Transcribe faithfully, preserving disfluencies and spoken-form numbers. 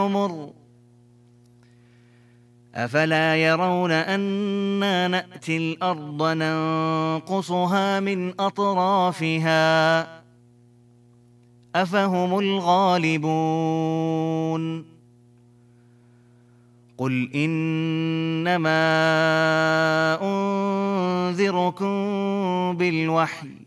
عمر أفلا يرون أنا نأتي الأرض ننقصها من أطرافها أفهم الغالبون قل إنما أنذركم بالوحي